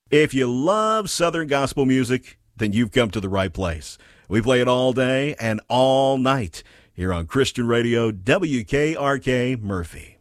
If you love Southern gospel music, then you've come to the right place. We play it all day and all night here on Christian Radio WKRK Murphy.